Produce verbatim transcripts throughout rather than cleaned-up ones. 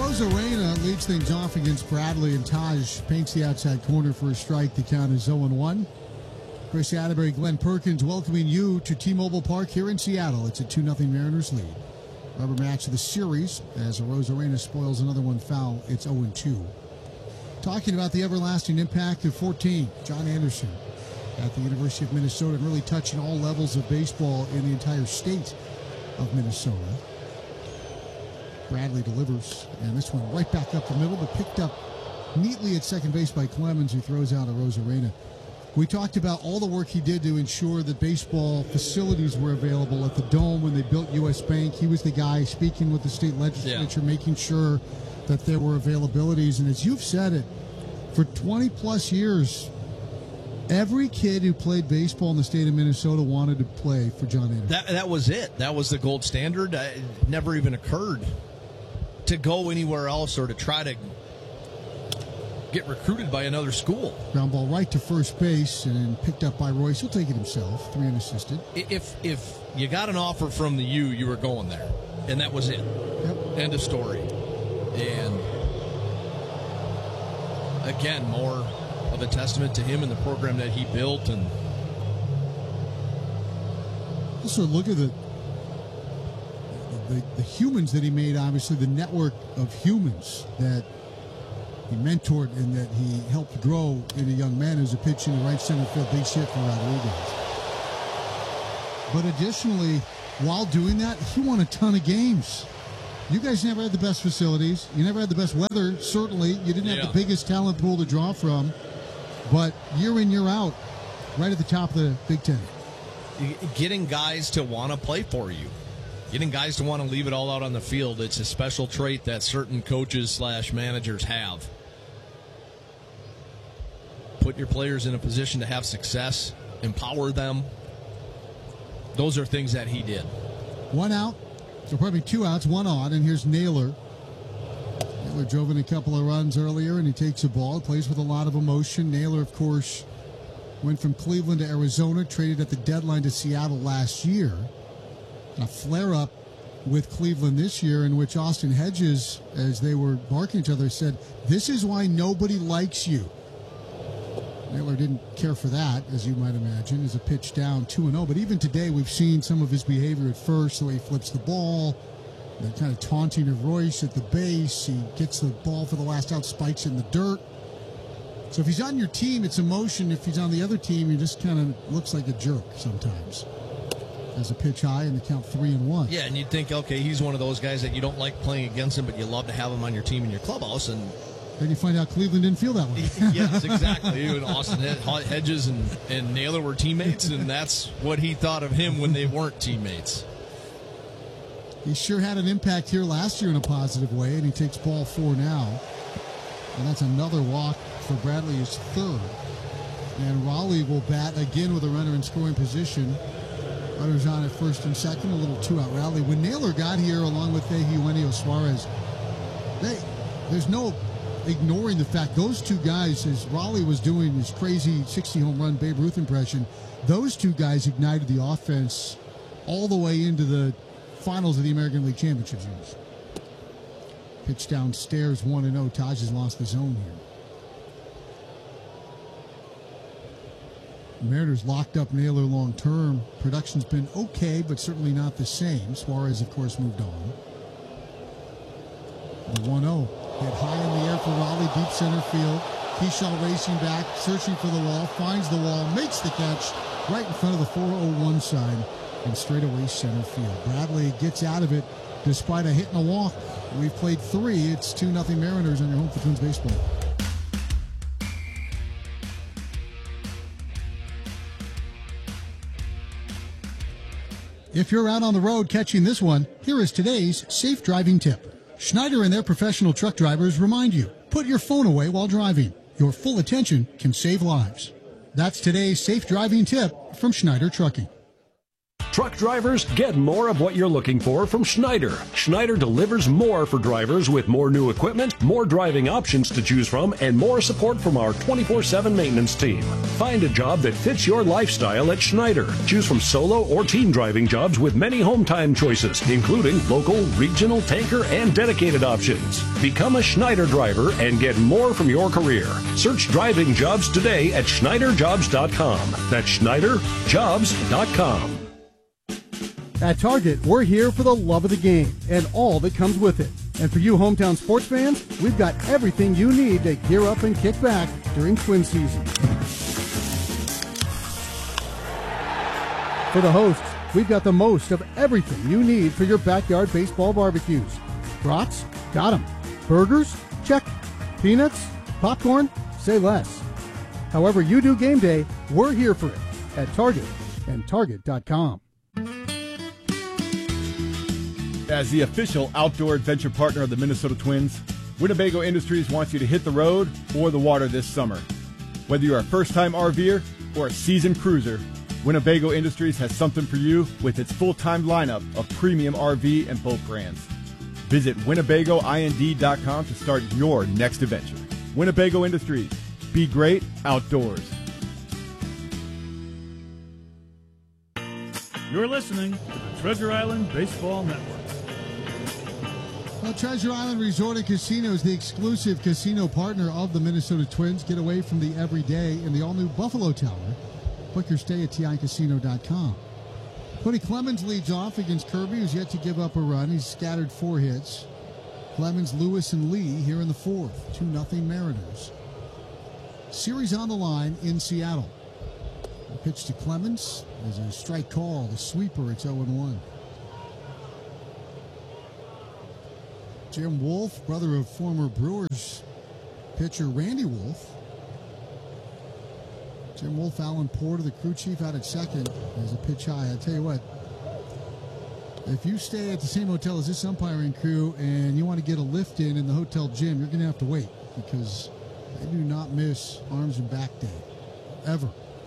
Rosarena leads things off against Bradley, and Taj paints the outside corner for a strike. The count is oh and one. Chris Atterbury, Glenn Perkins welcoming you to T-Mobile Park here in Seattle. It's a two nothing Mariners lead. Rubber match of the series as Rosarena spoils another one foul. It's oh and two. Talking about the everlasting impact of fourteen, John Anderson at the University of Minnesota, and really touching all levels of baseball in the entire state of Minnesota. Bradley delivers, and this one right back up the middle, but picked up neatly at second base by Clemens, who throws out a Rosarena. We talked about all the work he did to ensure that baseball facilities were available at the Dome when they built U S Bank. He was the guy speaking with the state legislature, yeah. making sure that there were availabilities. And as you've said it, for twenty plus years, every kid who played baseball in the state of Minnesota wanted to play for John Anderson. That, that was it. That was the gold standard. It never even occurred to go anywhere else or to try to get recruited by another school. Ground ball right to first base and picked up by Royce. He'll take it himself, three unassisted. If if you got an offer from the U, you were going there, and that was it. Yep. End of story. And again, more of a testament to him and the program that he built. And also look at the The, the humans that he made, obviously the network of humans that he mentored and that he helped grow in a young man who's a pitch in the right center field. Big shit for Rodriguez. But additionally, while doing that, he won a ton of games. You guys never had the best facilities. You never had the best weather, certainly. You didn't have yeah. the biggest talent pool to draw from. But year in, year out, right at the top of the Big Ten. Getting guys to want to play for you. Getting guys to want to leave it all out on the field, it's a special trait that certain coaches slash managers have. Put your players in a position to have success, empower them. Those are things that he did. One out, so probably two outs, one on, and here's Naylor. Naylor drove in a couple of runs earlier, and he takes a ball, plays with a lot of emotion. Naylor, of course, went from Cleveland to Arizona, traded at the deadline to Seattle last year. A flare-up with Cleveland this year in which Austin Hedges, as they were barking at each other, said, "This is why nobody likes you." Naylor didn't care for that, as you might imagine, as a pitch down two and oh. But even today, we've seen some of his behavior at first, the way he flips the ball, the kind of taunting of Royce at the base. He gets the ball for the last out, spikes in the dirt. So if he's on your team, it's emotion. If he's on the other team, he just kind of looks like a jerk sometimes. As a pitch high and the count three and one. Yeah, and you'd think, okay, he's one of those guys that you don't like playing against him, but you love to have him on your team in your clubhouse. And then you find out Cleveland didn't feel that way. Yes, exactly. And Austin Hedges and, and Naylor were teammates, and that's what he thought of him when they weren't teammates. He sure had an impact here last year in a positive way, and he takes ball four now. And that's another walk for Bradley, his third. And Raleigh will bat again with a runner in scoring position. Runners on at first and second, a little two-out rally. When Naylor got here, along with Eugenio Suarez, they, there's no ignoring the fact those two guys, as Raleigh was doing his crazy sixty-home run Babe Ruth impression, those two guys ignited the offense all the way into the finals of the American League Championship Series. Pitch downstairs, one and oh. Taj has lost the zone here. Mariners locked up Naylor long term. Production's been okay, but certainly not the same. Suarez, of course, moved on. The one oh. Hit high in the air for Raleigh, deep center field. Keyshaw racing back, searching for the wall, finds the wall, makes the catch right in front of the four oh one sign in straightaway center field. Bradley gets out of it despite a hit and a walk. We've played three. It's two nothing Mariners on your home for Twins baseball. If you're out on the road catching this one, here is today's safe driving tip. Schneider and their professional truck drivers remind you, put your phone away while driving. Your full attention can save lives. That's today's safe driving tip from Schneider Trucking. Truck drivers, get more of what you're looking for from Schneider. Schneider delivers more for drivers with more new equipment, more driving options to choose from, and more support from our twenty-four seven maintenance team. Find a job that fits your lifestyle at Schneider. Choose from solo or team driving jobs with many home time choices, including local, regional, tanker, and dedicated options. Become a Schneider driver and get more from your career. Search driving jobs today at Schneider Jobs dot com. That's Schneider Jobs dot com. At Target, we're here for the love of the game and all that comes with it. And for you hometown sports fans, we've got everything you need to gear up and kick back during Twin season. For the hosts, we've got the most of everything you need for your backyard baseball barbecues. Brats? Got 'em. Burgers? Check. Peanuts? Popcorn? Say less. However you do game day, we're here for it at Target and Target dot com. As the official outdoor adventure partner of the Minnesota Twins, Winnebago Industries wants you to hit the road or the water this summer. Whether you're a first-time RVer or a seasoned cruiser, Winnebago Industries has something for you with its full-time lineup of premium R V and boat brands. Visit Winnebago Ind dot com to start your next adventure. Winnebago Industries. Be great outdoors. You're listening to the Treasure Island Baseball Network. Well, Treasure Island Resort and Casino is the exclusive casino partner of the Minnesota Twins. Get away from the everyday in the all-new Buffalo Tower. Book your stay at T I casino dot com. Cody Clemens leads off against Kirby, who's yet to give up a run. He's scattered four hits. Clemens, Lewis, and Lee here in the fourth. two nothing Mariners. Series on the line in Seattle. The pitch to Clemens. There's a strike call. The sweeper, it's oh and one. Jim Wolf, brother of former Brewers pitcher Randy Wolf. Jim Wolf, Alan Porter, the crew chief out at second. There's a pitch high. I tell you what, if you stay at the same hotel as this umpiring crew and you want to get a lift in in the hotel gym, you're going to have to wait because they do not miss arms and back day, ever.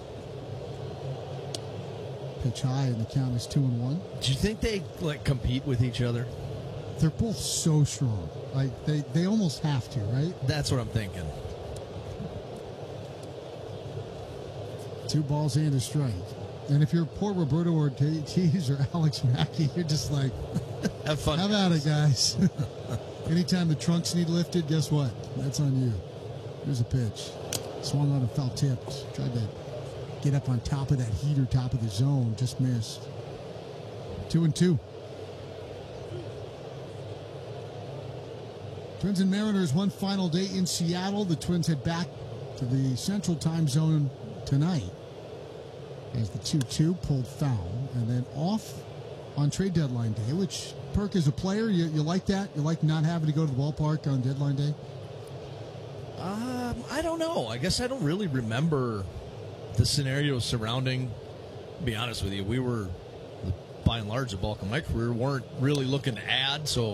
Pitch high and the count is two and one. Do you think they like compete with each other? They're both so strong. Like they, they almost have to, right? That's what I'm thinking. Two balls and a strike. And if you're poor Roberto Ortiz or Alex Mackey, you're just like, have fun. Have at it, guys. Anytime the trunks need lifted, guess what? That's on you. Here's a pitch. Swung on a foul tip. Tried to get up on top of that heater, top of the zone. Just missed. Two and two. Twins and Mariners, one final day in Seattle. The Twins head back to the Central Time Zone tonight as the two two pulled foul and then off on trade deadline day, which, Perk, as a player, you, you like that? You like not having to go to the ballpark on deadline day? Um, I don't know. I guess I don't really remember the scenarios surrounding, to be honest with you. We were, by and large, the bulk of my career, weren't really looking to add, so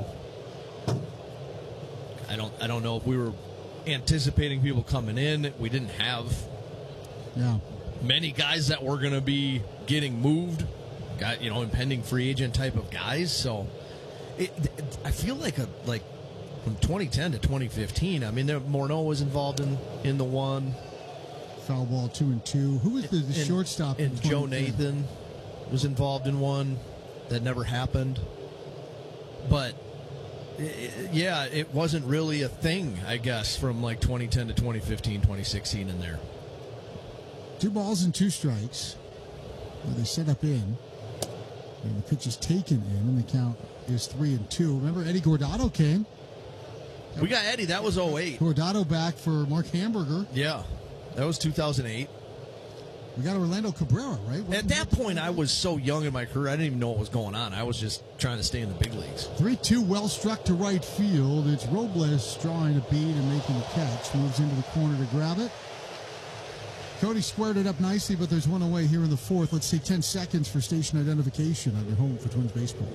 I don't I don't know if we were anticipating people coming in. We didn't have yeah. many guys that were going to be getting moved, got, you know, impending free agent type of guys. So it, it, I feel like a like from twenty ten to twenty fifteen, I mean, there, Morneau was involved in, in the one. Foul ball, two and two. Who was the, the and, shortstop? And Joe Nathan was involved in one that never happened. But It, yeah, it wasn't really a thing, I guess, from like twenty ten to twenty fifteen, twenty sixteen in there. Two balls and two strikes. Where they set up in. And the pitch is taken in, and the count is three and two. Remember, Eddie Guardado came. We got Eddie. That was oh eight. Guardado back for Mark Hamburger. Yeah, that was two thousand eight. We got Orlando Cabrera, right? What At that point, I was so young in my career, I didn't even know what was going on. I was just trying to stay in the big leagues. three two, well struck to right field. It's Robles drawing a beat and making the catch. Moves into the corner to grab it. Cody squared it up nicely, but there's one away here in the fourth. Let's say ten seconds for station identification on your home for Twins baseball.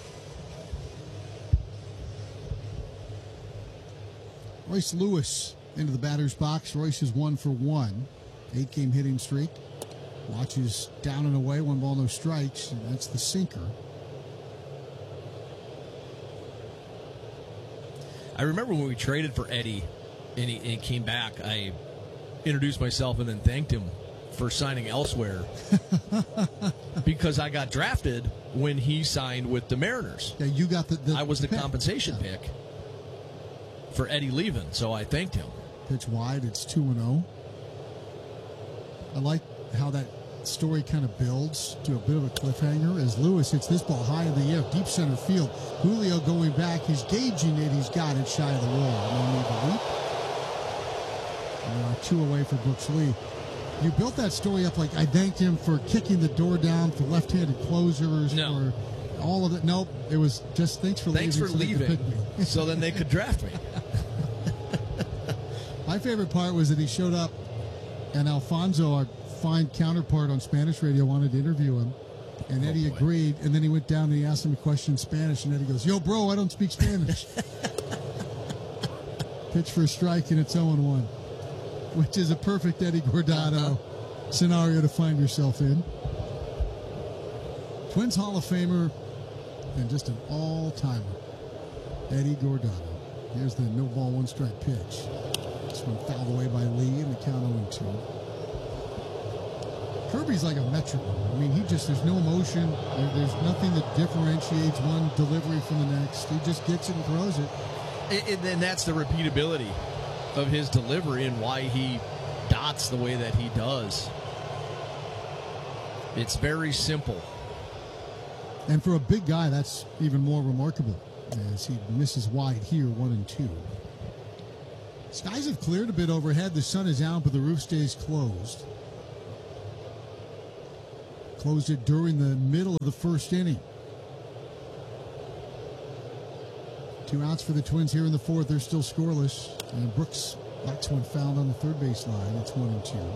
Royce Lewis into the batter's box. Royce is one for one. Eight-game hitting streak. Watches down and away, one ball, no strikes, and that's the sinker. I remember when we traded for Eddie and he, and he came back, I introduced myself and then thanked him for signing elsewhere because I got drafted when he signed with the Mariners. Yeah, you got the. the I was the pick. compensation yeah. pick for Eddie leaving, so I thanked him. Pitch wide, it's two and oh. I like how that story kind of builds to a bit of a cliffhanger as Lewis hits this ball high in the air, deep center field. Julio going back, he's gauging it, he's got it shy of the wall. No need to leap. And there are two away for Brooks Lee. You built that story up like I thanked him for kicking the door down for left-handed closers, no. for all of it. Nope, it was just thanks for thanks leaving. for so leaving, me. so then they could draft me. My favorite part was that he showed up, and Alfonso, our fine counterpart on Spanish radio, wanted to interview him, and Eddie boy. agreed. And then he went down and he asked him a question in Spanish, and Eddie goes, "Yo, bro, I don't speak Spanish." Pitch for a strike, and it's oh and one. Which is a perfect Eddie Guardado uh-huh. scenario to find yourself in. Twins Hall of Famer and just an all-timer, Eddie Guardado. Here's the no ball, one strike pitch. This one fouled away by Lee, and the count oh and two. Kirby's like a metronome. I mean, he just, there's no emotion. There, there's nothing that differentiates one delivery from the next. He just gets it and throws it. And, and that's the repeatability of his delivery and why he dots the way that he does. It's very simple. And for a big guy, that's even more remarkable as he misses wide here, one and two. Skies have cleared a bit overhead. The sun is out, but the roof stays closed. Closed it during the middle of the first inning. Two outs for the Twins here in the fourth. They're still scoreless. And Brooks, that's one fouled on the third base line. It's one and two.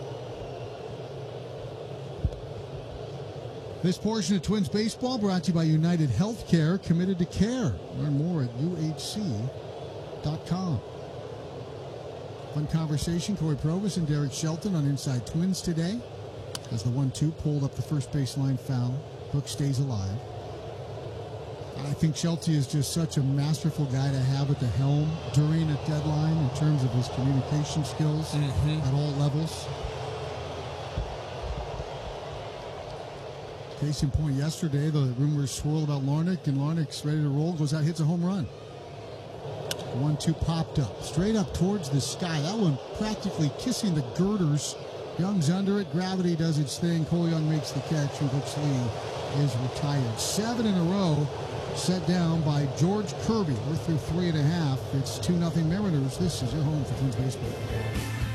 This portion of Twins baseball brought to you by United Healthcare, committed to care. Learn more at U H C dot com. Fun conversation. Corey Provis and Derek Shelton on Inside Twins today. As the one two pulled up the first baseline foul. Brooks stays alive. I think Shelty is just such a masterful guy to have at the helm during a deadline in terms of his communication skills mm-hmm. at all levels. Case in point, yesterday the rumors swirled about Larnach, and Larnach's ready to roll, goes out, hits a home run. one two popped up, straight up towards the sky. That one practically kissing the girders. Young's under it. Gravity does its thing. Cole Young makes the catch, and Brooks Lee is retired. Seven in a row set down by George Kirby. We're through three and a half. It's two nothing Mariners. This is your home for Twins baseball.